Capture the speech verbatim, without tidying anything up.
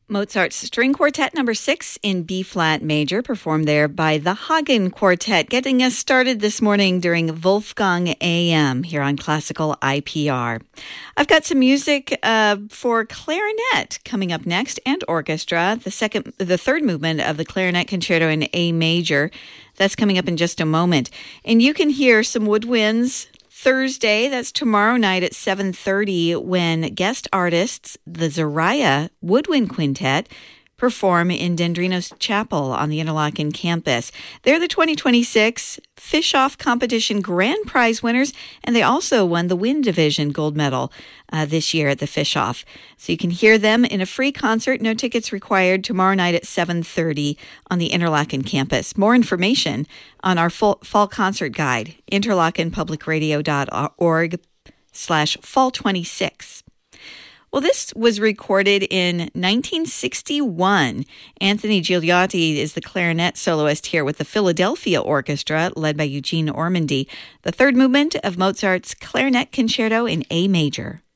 Mozart's String Quartet number six in B-flat major, performed there by the Hagen Quartet, getting us started this morning during Wolfgang A M here on Classical I P R. I've got some music uh, for clarinet coming up next, and orchestra. The second, the third movement of the Clarinet Concerto in A major. That's coming up in just a moment. And you can hear some woodwinds Thursday, that's tomorrow night at seven thirty, when guest artists, the Zariah Woodwind Quintet, perform in Dendrinos Chapel on the Interlaken campus. They're the twenty twenty-six Fish-Off Competition Grand Prize winners, and they also won the Wind Division Gold Medal uh, this year at the Fish-Off. So you can hear them in a free concert, no tickets required, tomorrow night at seven thirty on the Interlaken campus. More information on our full, fall concert guide, interlaken public radio dot org slash fall twenty-six. Well, this was recorded in nineteen sixty-one. Anthony Gigliotti is the clarinet soloist here with the Philadelphia Orchestra, led by Eugene Ormandy. The third movement of Mozart's Clarinet Concerto in A major.